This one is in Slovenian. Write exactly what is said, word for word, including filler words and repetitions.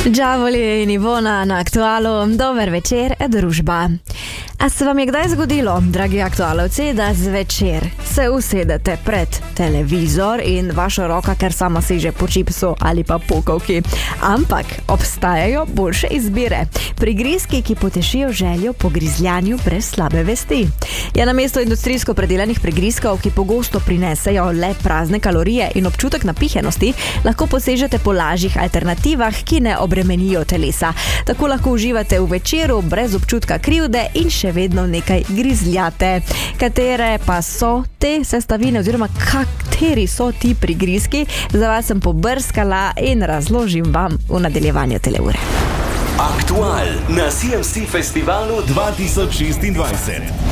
Đavoli in Ivona na Aktualu, dober večer, družba. A se vam je kdaj zgodilo, dragi aktualovci, da zvečer se usedete pred televizor in vaša roka kar sama seže po čipsu ali pa pokovki? Ampak obstajajo boljše izbire. Prigrizki, ki potešijo željo po grizljanju brez slabe vesti. Ja, namesto industrijsko predelanih prigrizkov, ki pogosto prinesejo le prazne kalorije in občutek napihenosti, lahko posežete po lažjih alternativah, ki ne obremenijo telesa. Tako lahko uživate v večeru brez občutka krivde in še vedno nekaj grizljate. Katere pa so te sestavine oziroma kateri so ti prigrizki? Za vas sem pobrskala in razložim vam v nadaljevanju tele ure. Aktual na C M C Festivalu dva tisoč šestindvajset.